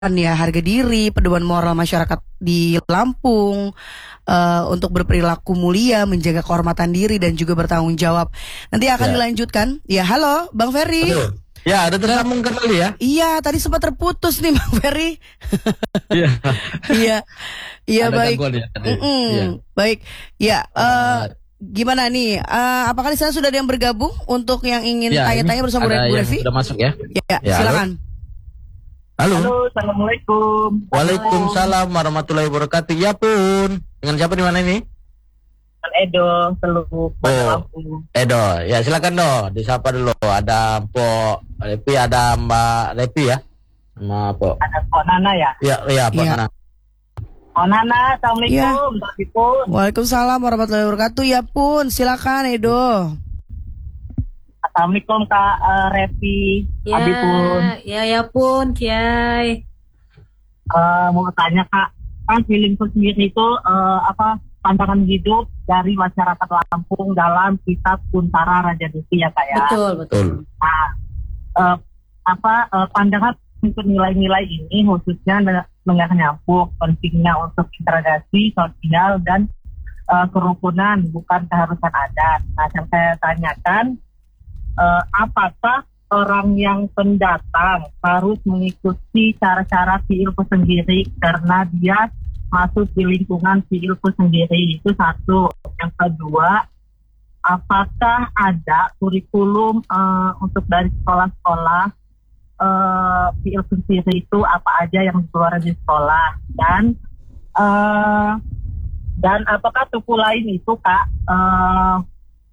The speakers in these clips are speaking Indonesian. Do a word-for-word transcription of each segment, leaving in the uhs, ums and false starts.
ya harga diri, pedoman moral masyarakat di Lampung, uh, untuk berperilaku mulia, menjaga kehormatan diri dan juga bertanggung jawab. Nanti akan Ya. dilanjutkan. Ya, halo Bang Ferry. Betul. Ya, ada tersambung kembali ya. Iya, tadi sempat terputus nih Bang Ferry. Iya. Iya. Iya, Ada baik. gangguan ya tadi. Mm-mm. Iya. Baik. Ya, uh, gimana nih? Uh, apakah di sana sudah ada yang bergabung untuk yang ingin Ya, ini tanya-tanya bersama Bu ada yang Revi? sudah masuk ya. Ya, Ya, silakan. Halo. Halo, assalamualaikum. Waalaikumsalam warahmatullahi wabarakatuh. Ya pun. Dengan siapa di mana ini? Mas Edo, seluruh Kota Oh. Lampung. Edo. Ya silakan Do. Disapa dulu. Ada Mpok Repi, ada Mbak Repi ya. Sama Pok. Ada Kok Nana ya? Ya, ya Pok Iya. Nana. Kok Nana, assalamualaikum. Mbak Pipun. Waalaikumsalam warahmatullahi wabarakatuh. Ya pun, silakan Edo. Assalamualaikum Kak uh, Revi. Ya, Abi Pun. ya, ya pun, Kiai. Uh, mau tanya Kak, kan feelingku sendiri itu uh, apa pandangan hidup dari masyarakat Lampung dalam kitab Kuntara Raja Desi ya Kak ya. Betul, betul. Nah, uh, apa uh, pandangan untuk nilai-nilai ini khususnya mengenai nyambung pentingnya untuk integrasi sosial dan uh, kerukunan bukan keharusan adat. Nah, yang saya tanyakan, uh, apakah orang yang pendatang harus mengikuti cara-cara Piilku sendiri karena dia masuk di lingkungan Piilku sendiri? Itu satu. Yang kedua, apakah ada kurikulum uh, untuk dari sekolah-sekolah uh, Piilku sendiri itu apa aja yang dikeluarkan di sekolah, dan uh, dan apakah suku lain itu Kak uh,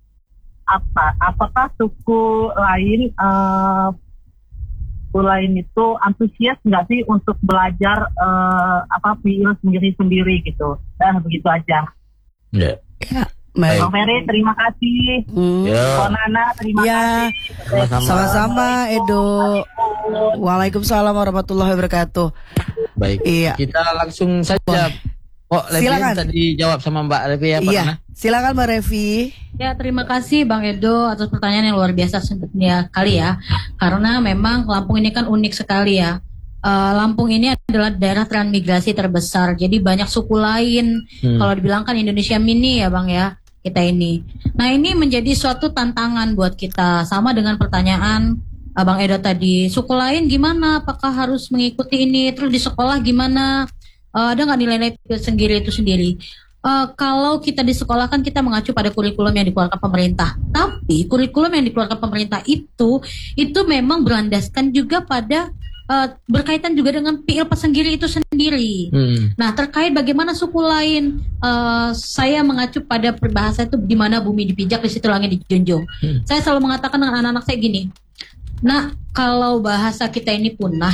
apa apakah suku lain uh, suku lain itu antusias nggak sih untuk belajar uh, apa Piil sendiri-sendiri gitu? Dan begitu aja. Ya. Ya, baik. Bang Ferry, terima kasih. Hmm. Ya. Kok Nana, terima Ya. kasih. Sama-sama. Sama-sama Edo. Waalaikumsalam warahmatullahi wabarakatuh. Baik. Iya. Kita langsung saja. Oh, Silakan. tadi jawab sama Mbak Revi ya, Pak Iya, Nana? silakan Mbak Revi. Ya, terima kasih Bang Edo atas pertanyaan yang luar biasa sebenarnya kali ya. Karena memang Lampung ini kan unik sekali ya. Uh, Lampung ini adalah daerah transmigrasi terbesar. Jadi banyak suku lain. Hmm. Kalau dibilang kan Indonesia mini ya Bang ya, kita ini. Nah, ini menjadi suatu tantangan buat kita. Sama dengan pertanyaan uh, Bang Edo tadi. Suku lain gimana? Apakah harus mengikuti ini? Terus di sekolah gimana? Uh, ada nggak nilai-nilai sendiri itu sendiri? Uh, kalau kita di sekolah kan kita mengacu pada kurikulum yang dikeluarkan pemerintah. Tapi kurikulum yang dikeluarkan pemerintah itu itu memang berlandaskan juga pada uh, berkaitan juga dengan Piil Pesenggiri itu sendiri. Hmm. Nah, terkait bagaimana suku lain, uh, saya mengacu pada peribahasa itu di mana bumi dipijak di situ langit dijunjung. Hmm. Saya selalu mengatakan dengan anak-anak saya gini. Nah, kalau bahasa kita ini punah,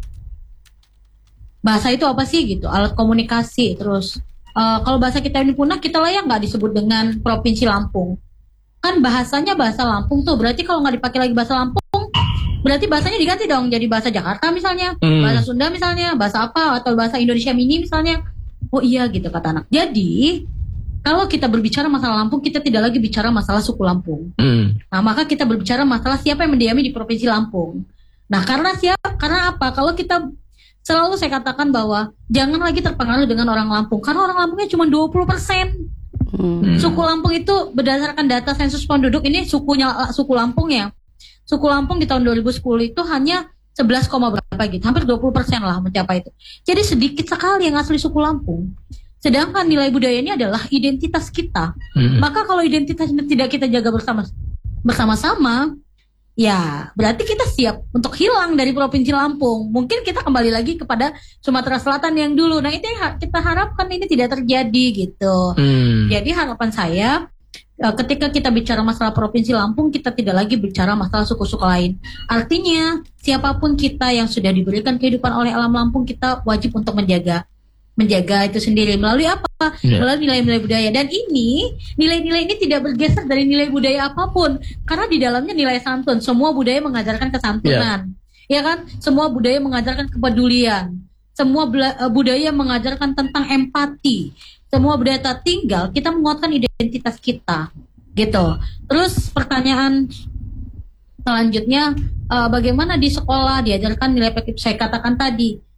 bahasa itu apa sih gitu? Alat komunikasi. Terus uh, kalau bahasa kita ini punah, kita layak nggak disebut dengan Provinsi Lampung? Kan bahasanya bahasa Lampung tuh. Berarti kalau nggak dipakai lagi bahasa Lampung, berarti bahasanya diganti dong jadi bahasa Jakarta misalnya, Hmm. bahasa Sunda misalnya, bahasa apa, atau bahasa Indonesia Mini misalnya. Oh iya gitu kata anak. Jadi kalau kita berbicara masalah Lampung, kita tidak lagi bicara masalah suku Lampung. Hmm. Nah, maka kita berbicara masalah siapa yang mendiami di Provinsi Lampung. Nah, karena siapa? Karena apa? Kalau kita selalu saya katakan bahwa jangan lagi terpengaruh dengan orang Lampung, karena orang Lampungnya cuma dua puluh persen. Hmm. Suku Lampung itu berdasarkan data sensus penduduk ini sukunya suku Lampung ya. Suku Lampung di tahun dua ribu sepuluh itu hanya sebelas, berapa gitu, hampir dua puluh persen lah mencapai itu. Jadi sedikit sekali yang asli suku Lampung. Sedangkan nilai budaya ini adalah identitas kita. Hmm. Maka kalau identitas ini tidak kita jaga bersama bersama-sama, ya berarti kita siap untuk hilang dari Provinsi Lampung. Mungkin kita kembali lagi kepada Sumatera Selatan yang dulu. Nah, itu yang kita harapkan ini tidak terjadi gitu. Hmm. Jadi harapan saya eh, ketika kita bicara masalah Provinsi Lampung, kita tidak lagi bicara masalah suku-suku lain. Artinya siapapun kita yang sudah diberikan kehidupan oleh alam Lampung, kita wajib untuk menjaga menjaga itu sendiri melalui apa? Ya. Melalui nilai-nilai budaya. Dan ini nilai-nilai ini tidak bergeser dari nilai budaya apapun, karena di dalamnya nilai santun. Semua budaya mengajarkan kesantunan, ya kan? Semua budaya mengajarkan kepedulian. Semua bela- budaya mengajarkan tentang empati. Semua budaya tak tinggal kita menguatkan identitas kita, gitu. Terus pertanyaan selanjutnya, uh, bagaimana di sekolah diajarkan nilai P K I? Saya katakan tadi,